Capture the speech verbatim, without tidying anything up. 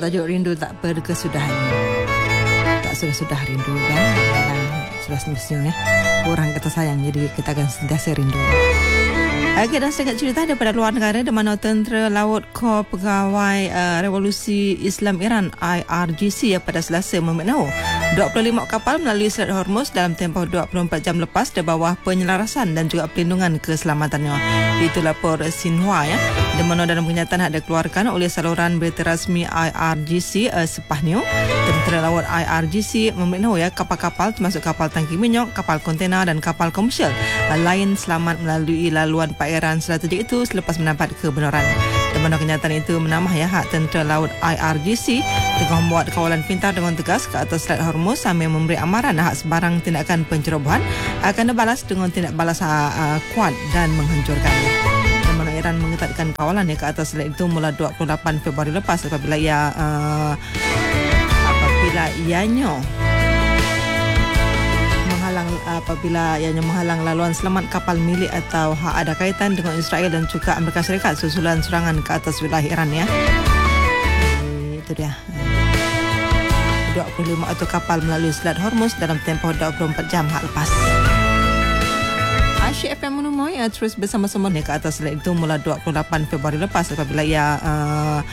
bertajuk Rindu Tak Berkesudahan. Tak sudah-sudah rindu kan? Sudah semestinya ya. Orang kata sayang, jadi kita akan sentiasa rindu. Okey, dan sedikit cerita daripada luar negara di mana Tentera Laut Kor Pegawai uh, Revolusi Islam Iran I R G C ya, pada Selasa memberitahu dua puluh lima kapal melalui Selat Hormuz dalam tempoh dua puluh empat jam lepas di bawah penyelarasan dan juga perlindungan keselamatannya. Itu lapor Xinhua ya, di mana dalam kenyataan ada dikeluarkan oleh saluran berita rasmi I R G C uh, Sepah New, Tentera Laut I R G C memberitahu ya, kapal-kapal termasuk kapal tangki minyak, kapal kontena dan kapal komersial uh, lain selamat melalui laluan perairan strategik itu selepas mendapat kebenaran. Di mana kenyataan itu menambah ya, hak Tentera Laut I R G C tengah membuat kawalan pintar dengan tegas ke atas Selat Hormuz sambil memberi amaran hak sebarang tindakan pencerobohan akan dibalas dengan tindak balas uh, kuat dan menghancurkan. Di mana Iran mengetatkan kawalan ya ke atas selat itu mula dua puluh lapan Februari lepas apabila ia uh, apabila ianya menghalang apabila ianya menghalang laluan selamat kapal milik atau hak ada kaitan dengan Israel dan juga Amerika Syarikat susulan serangan ke atas wilayah Iran ya. Itu dia. dua puluh lima atau kapal melalui Selat Hormuz dalam tempoh dua puluh empat jam hak lepas. Asyik F M Menemui uh, terus bersama-sama ni ke atas selat itu mula dua puluh lapan Februari lepas apabila ia uh,